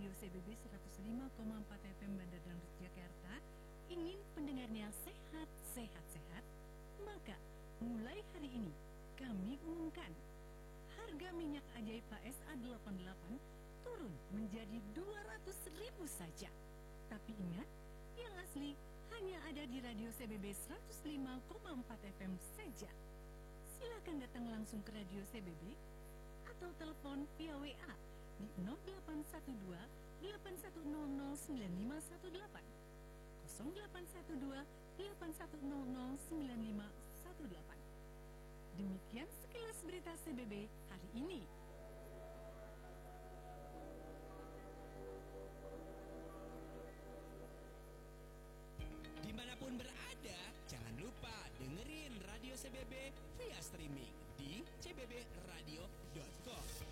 Radio CBB 105,4 FM Bandar Dangdut Jakarta ingin pendengarnya sehat, maka mulai hari ini kami umumkan harga minyak ajaib HSA 88 turun menjadi 200.000 saja. Tapi ingat, yang asli hanya ada di Radio CBB 105,4 FM saja. Silakan datang langsung ke Radio CBB atau telepon via WA di 0812 8100 9518 0812 8100 9518. Demikian sekilas berita CBB hari ini.